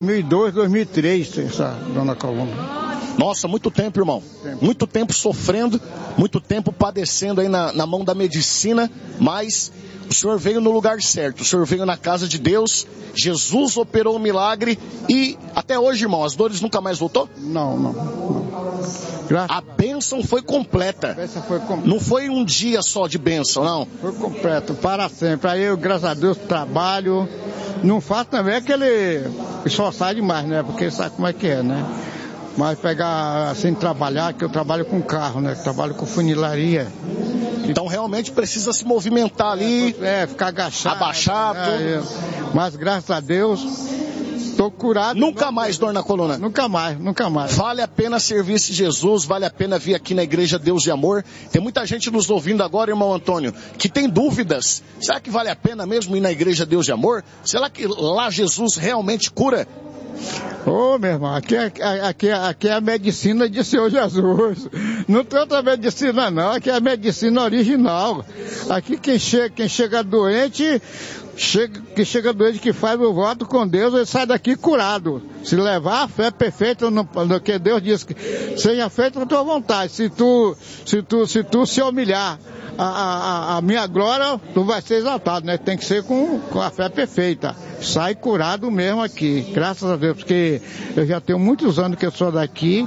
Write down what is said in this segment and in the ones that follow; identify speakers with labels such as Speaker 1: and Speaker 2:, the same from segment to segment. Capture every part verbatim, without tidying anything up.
Speaker 1: dois mil e dois, dois mil e três, essa dona Coluna.
Speaker 2: Nossa, muito tempo, irmão.
Speaker 1: Tempo.
Speaker 2: Muito tempo sofrendo, muito tempo padecendo aí na, na mão da medicina, mas o senhor veio no lugar certo, o senhor veio na casa de Deus, Jesus operou o milagre e até hoje, irmão, as dores nunca mais voltou?
Speaker 1: Não, não. não. Graças...
Speaker 2: A bênção foi completa.
Speaker 1: A bênção foi completa.
Speaker 2: Não foi um dia só de bênção, não?
Speaker 1: Foi completo, para sempre. Aí eu, graças a Deus, trabalho. Não faço também aquele esforçar demais, né? Porque sabe como é que é, né? Mas pegar, assim, trabalhar, que eu trabalho com carro, né? Trabalho com funilaria.
Speaker 2: Então realmente precisa se movimentar ali.
Speaker 1: É, ficar agachado.
Speaker 2: Abaixado.
Speaker 1: É, é. Mas graças a Deus, estou curado.
Speaker 2: Nunca mais dor na coluna?
Speaker 1: Nunca mais, nunca mais.
Speaker 2: Vale a pena servir esse Jesus, vale a pena vir aqui na Igreja Deus de Amor. Tem muita gente nos ouvindo agora, irmão Antônio, que tem dúvidas. Será que vale a pena mesmo ir na Igreja Deus de Amor? Será que lá Jesus realmente cura?
Speaker 1: Ô, oh, meu irmão, aqui, aqui, aqui é a medicina de Senhor Jesus. Não tem outra medicina não, aqui é a medicina original. Aqui quem chega, quem chega doente, chega, quem chega doente que faz o voto com Deus, ele sai daqui curado. Se levar a fé perfeita no, no que Deus diz, que seja feito a tua vontade. Se tu se, tu, se, tu se humilhar a, a, a minha glória, tu vai ser exaltado, né? Tem que ser com, com a fé perfeita. Sai curado mesmo aqui, graças a Deus, porque eu já tenho muitos anos que eu sou daqui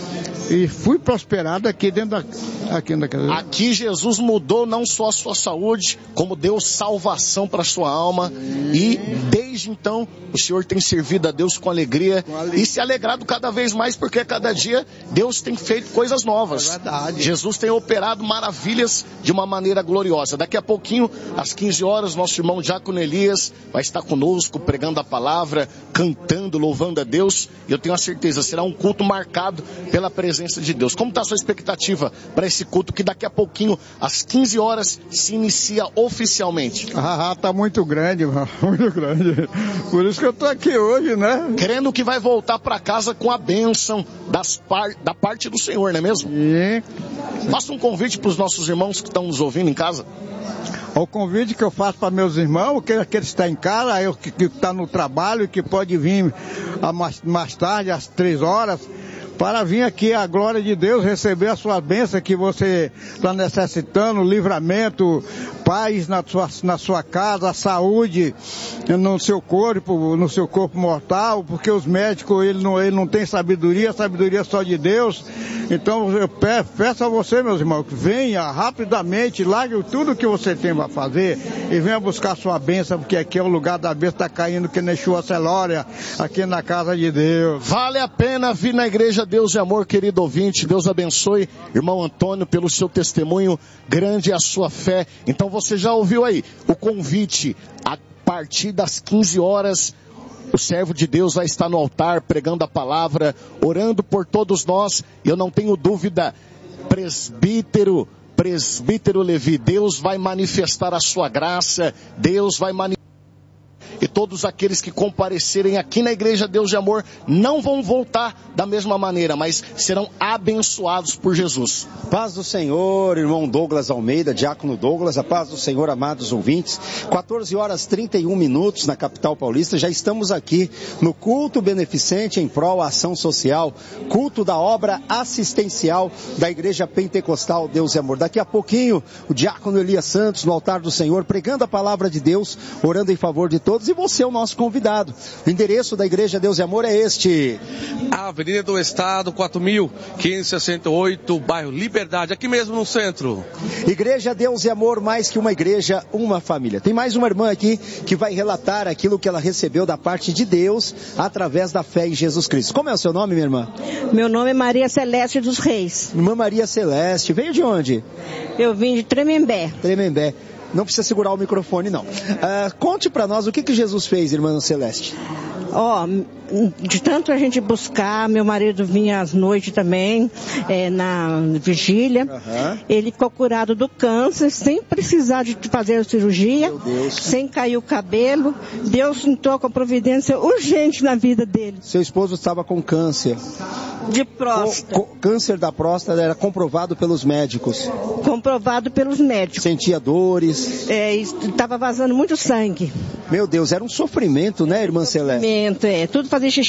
Speaker 1: e fui prosperado aqui dentro da, aqui na casa.
Speaker 2: Aqui Jesus mudou não só a sua saúde, como deu salvação para a sua alma. E desde então o Senhor tem servido a Deus com alegria, com alegria e se alegrado cada vez mais, porque cada dia Deus tem feito coisas novas. É verdade. Jesus tem operado maravilhas de uma maneira gloriosa. Daqui a pouquinho, às quinze horas, nosso irmão Diácono Elias vai estar conosco, pregando a palavra, cantando, louvando a Deus. E eu tenho a certeza, será um culto marcado pela presença de Deus. Como está a sua expectativa para esse culto que daqui a pouquinho, às quinze horas, se inicia oficialmente?
Speaker 1: Ah, tá muito grande, mano. Muito grande. Por isso que eu tô aqui hoje, né?
Speaker 2: Crendo que vai voltar para casa com a bênção das par... da parte do Senhor, não é mesmo?
Speaker 1: Sim.
Speaker 2: Faça um convite para os nossos irmãos que estão nos ouvindo em casa.
Speaker 1: O convite que eu faço para meus irmãos, aquele que está em casa, eu que está no trabalho, que pode vir a mais, mais tarde, às três horas, para vir aqui a glória de Deus, receber a sua bênção que você está necessitando, livramento, paz na sua, na sua casa, saúde no seu corpo, no seu corpo mortal, porque os médicos, ele não, ele não tem sabedoria, sabedoria só de Deus. Então eu peço a você, meus irmãos, que venha rapidamente, largue tudo que você tem para fazer e venha buscar a sua bênção, porque aqui é o lugar da bênção, está caindo que nem chuva celória, aqui na casa de Deus.
Speaker 2: Vale a pena vir na Igreja Deus de Amor, querido ouvinte. Deus abençoe, irmão Antônio, pelo seu testemunho, grande é a sua fé. Então você já ouviu aí o convite, a partir das quinze horas, o servo de Deus vai estar no altar, pregando a palavra, orando por todos nós. Eu não tenho dúvida, presbítero, presbítero Levi, Deus vai manifestar a sua graça, Deus vai manifestar. E todos aqueles que comparecerem aqui na Igreja Deus de Amor não vão voltar da mesma maneira, mas serão abençoados por Jesus.
Speaker 3: Paz do Senhor, irmão Douglas Almeida, diácono Douglas, a paz do Senhor, amados ouvintes. quatorze horas e trinta e um minutos na capital paulista, já estamos aqui no culto beneficente em prol à ação social, culto da obra assistencial da Igreja Pentecostal Deus de Amor. Daqui a pouquinho, o diácono Elias Santos no altar do Senhor, pregando a palavra de Deus, orando em favor de todos. E você é o nosso convidado. O endereço da Igreja Deus e Amor é este:
Speaker 4: Avenida do Estado, quatro mil quinhentos e sessenta e oito, bairro Liberdade, aqui mesmo no centro.
Speaker 3: Igreja Deus e Amor, mais que uma igreja, uma família. Tem mais uma irmã aqui que vai relatar aquilo que ela recebeu da parte de Deus através da fé em Jesus Cristo. Como é o seu nome, minha irmã?
Speaker 5: Meu nome é Maria Celeste dos Reis.
Speaker 3: Irmã Maria Celeste, veio de onde?
Speaker 5: Eu vim de Tremembé.
Speaker 3: Tremembé. Não precisa segurar o microfone, não. Uh, conte para nós o que, que Jesus fez, irmã Celeste.
Speaker 5: Ó, oh, de tanto a gente buscar, meu marido vinha às noites também, é, na vigília. Uhum. Ele ficou curado do câncer, sem precisar de fazer a cirurgia, sem cair o cabelo. Deus entrou com a providência urgente na vida dele.
Speaker 3: Seu esposo estava com câncer.
Speaker 5: De próstata.
Speaker 3: O, o, câncer da próstata era comprovado pelos médicos.
Speaker 5: Comprovado pelos médicos.
Speaker 3: Sentia dores.
Speaker 5: É, estava vazando muito sangue.
Speaker 3: Meu Deus, era um sofrimento, né, irmã Celeste?
Speaker 5: alimento, é. Tudo fazer xixi